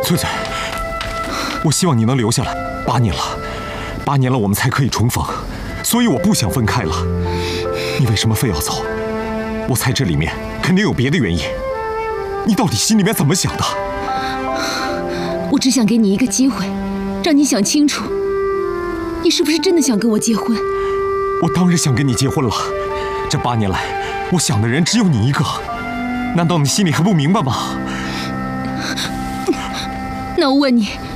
翠翠，我希望你能留下来。8年了，8年了，我们才可以重逢，所以我不想分开了。你为什么非要走？我猜这里面肯定有别的原因。你到底心里面怎么想的？ 我只想给你一个机会，让你想清楚，你是不是真的想跟我结婚？ 我当然想跟你结婚了。这8年来，我想的人只有你一个，难道你心里还不明白吗？ 那我问你，